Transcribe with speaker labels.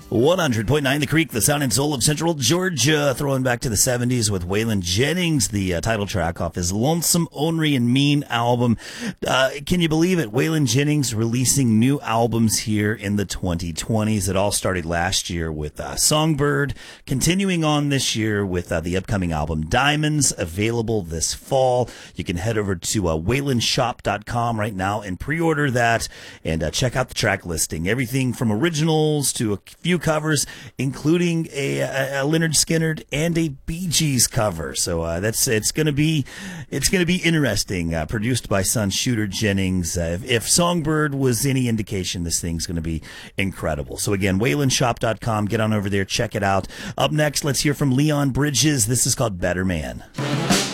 Speaker 1: 100.9 The Creek, the sound and soul of Central Georgia, throwing back to the 70s with Waylon Jennings, the title track off his Lonesome, Ornery, and Mean album. Can you believe it? Waylon Jennings releasing new albums here in the 2020s. It all started last year with Songbird, continuing on this year with the upcoming album Diamonds, available this fall. You can head over to waylonshop.com right now and pre-order that and check out the track listing. Everything from originals to a few covers, including a Lynyrd Skynyrd and a Bee Gees cover. So it's going to be interesting. Produced by son Shooter Jennings. If Songbird was any indication, this thing's going to be incredible. So again, waylonshop.com. Get on over there, check it out. Up next, let's hear from Leon Bridges. This is called Better Man.